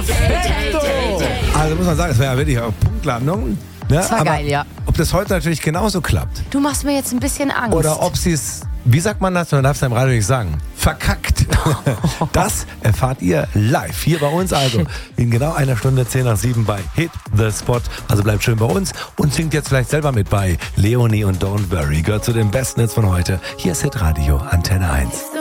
Also muss man sagen, es war ja wirklich auch Punktlandung. Ne? Das war geil, ja. Ob das heute natürlich genauso klappt. Du machst mir jetzt ein bisschen Angst. Oder ob sie es, wie sagt man das? Man darf es im Radio nicht sagen. Verkackt. Das erfahrt ihr live hier bei uns. Also in genau einer Stunde 6:10 bei Hit the Spot. Also bleibt schön bei uns und singt jetzt vielleicht selber mit bei Leonie und Don't Worry. Gehört zu den besten Hits von heute. Hier ist Hit Radio, Antenne 1.